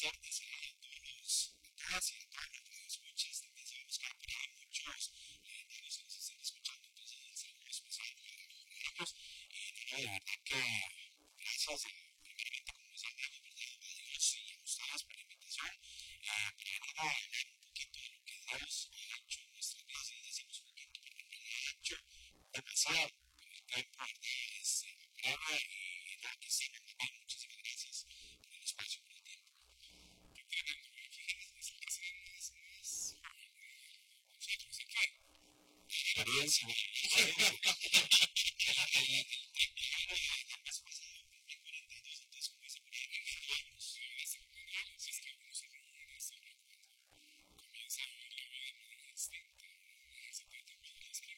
agradecer desde todos los acá, y a todos los escuchas. También sabemos que por ahí muchos de los que nos están escuchando, entonces un saludo especial para ellos. Y no, de verdad que gracias, primeramente, como decía Diego, ¿verdad? A Dios y a ustedes por la invitación. Primero, hablar un poquito de lo que Dios ha hecho en nuestras vidas, y decimos poquito porque en realidad ha hecho demasiado. El tiempo, ¿verdad? Breve, y nada, que sigan también. Muchísimas gracias por el espacio, por el tiempo. Experiencia.